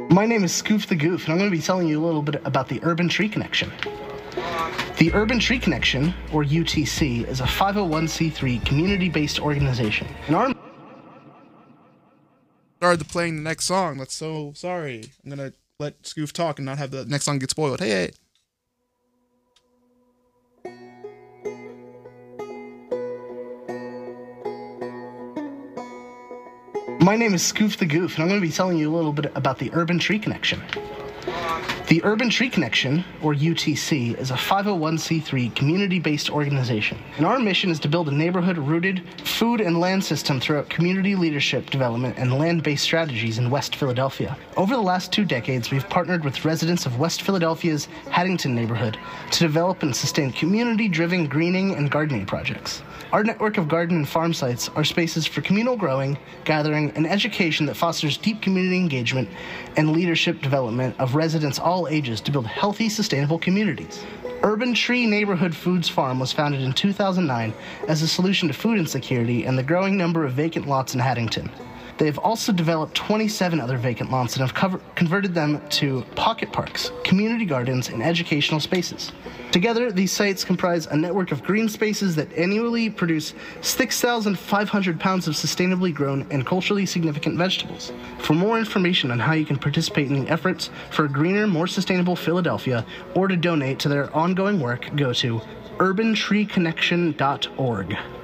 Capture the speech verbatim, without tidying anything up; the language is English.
My name is Scoof the Goof, and I'm going to be telling you a little bit about the Urban Tree Connection. The Urban Tree Connection, or U T C, is a five oh one c three community-based organization. And our started playing the next song. That's so sorry. I'm gonna let Scoof talk and not have the next song get spoiled. Hey, hey. My name is Scoof the Goof, and I'm going to be telling you a little bit about the Urban Tree Connection. The Urban Tree Connection, or U T C, is a five oh one c three community-based organization. And our mission is to build a neighborhood-rooted food and land system throughout community leadership development and land-based strategies in West Philadelphia. Over the last two decades, we've partnered with residents of West Philadelphia's Haddington neighborhood to develop and sustain community-driven greening and gardening projects. Our network of garden and farm sites are spaces for communal growing, gathering, and education that fosters deep community engagement and leadership development of residents all ages to build healthy, sustainable communities. Urban Tree Neighborhood Foods Farm was founded in two thousand nine as a solution to food insecurity and the growing number of vacant lots in Haddington. They have also developed twenty-seven other vacant lots and have cover- converted them to pocket parks, community gardens, and educational spaces. Together, these sites comprise a network of green spaces that annually produce six thousand five hundred pounds of sustainably grown and culturally significant vegetables. For more information on how you can participate in the efforts for a greener, more sustainable Philadelphia, or to donate to their ongoing work, go to urban tree connection dot org.